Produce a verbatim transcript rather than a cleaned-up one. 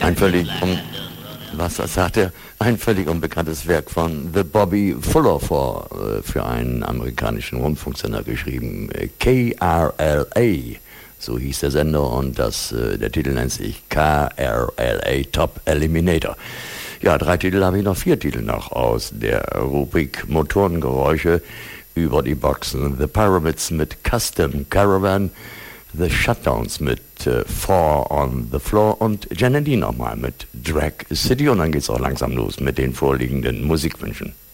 Ein völlig, um, was sagt er? Ein völlig unbekanntes Werk von The Bobby Fuller vor, äh, für einen amerikanischen Rundfunksender geschrieben. K R L A, so hieß der Sender, und das, äh, der Titel nennt sich K R L A Top Eliminator. Ja, drei Titel habe ich noch, vier Titel noch aus der Rubrik Motorengeräusche über die Boxen. The Pyramids mit Custom Caravan, The Shutdowns mit äh, Four on the Floor und Janelle nochmal mit Drag City. Und dann geht's auch langsam los mit den vorliegenden Musikwünschen.